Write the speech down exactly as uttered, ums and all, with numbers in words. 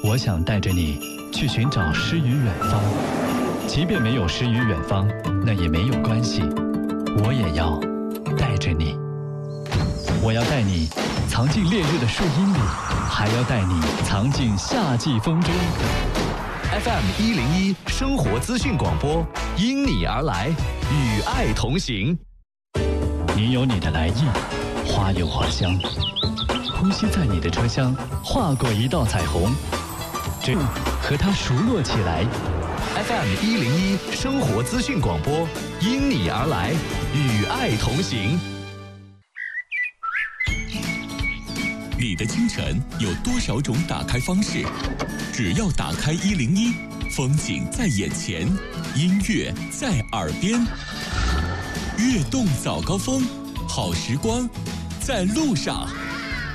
我想带着你去寻找诗与远方，即便没有诗与远方，那也没有关系，我也要带着你。我要带你藏进烈日的树荫里，还要带你藏进夏季风中。 F M 一零一生活资讯广播，因你而来，与爱同行。 你有你的来意，花有花香，呼吸在你的车厢，划过一道彩虹，这和它熟络起来。 F M 一零一生活资讯广播，因你而来，与爱同行。 你的清晨有多少种打开方式？只要打开一零一，风景在眼前，音乐在耳边。悦动早高峰，好时光在路上。